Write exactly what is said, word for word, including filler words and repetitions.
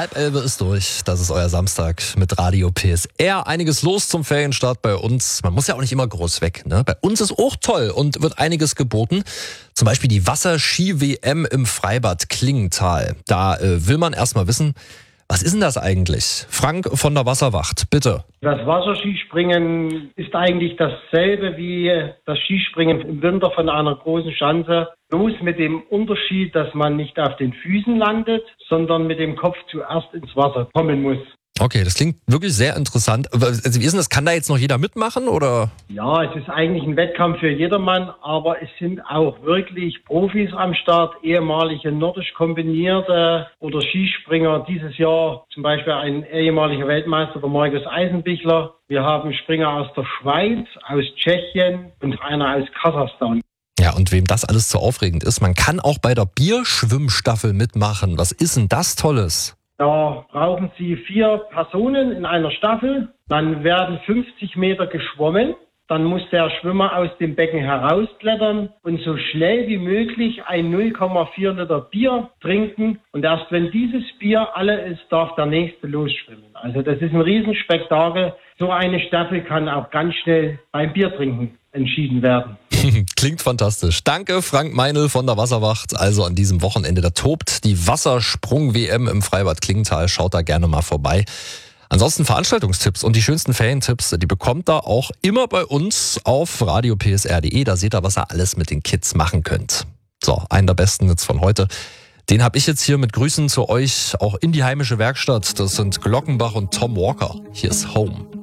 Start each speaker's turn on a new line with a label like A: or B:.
A: Halb elf ist durch. Das ist euer Samstag mit Radio P S R. Einiges los zum Ferienstart bei uns. Man muss ja auch nicht immer groß weg, ne? Bei uns ist auch toll und wird einiges geboten. Zum Beispiel die Wasserski-W M im Freibad Klingenthal. Da äh, will man erstmal wissen, was ist denn das eigentlich? Frank von der Wasserwacht, bitte.
B: Das Wasserskispringen ist eigentlich dasselbe wie das Skispringen im Winter von einer großen Schanze. Bloß mit dem Unterschied, dass man nicht auf den Füßen landet, sondern mit dem Kopf zuerst ins Wasser kommen muss.
A: Okay, das klingt wirklich sehr interessant. Also wie ist denn das? Kann da jetzt noch jeder mitmachen, oder?
B: Ja, es ist eigentlich ein Wettkampf für jedermann, aber es sind auch wirklich Profis am Start, ehemalige nordisch kombinierte oder Skispringer. Dieses Jahr zum Beispiel ein ehemaliger Weltmeister, der Markus Eisenbichler. Wir haben Springer aus der Schweiz, aus Tschechien und einer aus Kasachstan.
A: Ja, und wem das alles zu aufregend ist, man kann auch bei der Bierschwimmstaffel mitmachen. Was ist denn das Tolles?
B: Da brauchen Sie vier Personen in einer Staffel. Dann werden fünfzig Meter geschwommen. Dann muss der Schwimmer aus dem Becken herausklettern und so schnell wie möglich ein null Komma vier Liter Bier trinken. Und erst wenn dieses Bier alle ist, darf der nächste losschwimmen. Also das ist ein Riesenspektakel. So eine Staffel kann auch ganz schnell beim Biertrinken entschieden werden.
A: Klingt fantastisch. Danke, Frank Meinl von der Wasserwacht. Also an diesem Wochenende, da tobt die Wassersprung-W M im Freibad Klingenthal. Schaut da gerne mal vorbei. Ansonsten Veranstaltungstipps und die schönsten Ferientipps, die bekommt ihr auch immer bei uns auf radio p s r punkt d e. Da seht ihr, was ihr alles mit den Kids machen könnt. So, einen der besten jetzt von heute. Den habe ich jetzt hier mit Grüßen zu euch auch in die heimische Werkstatt. Das sind Glockenbach und Tom Walker. Hier ist Home.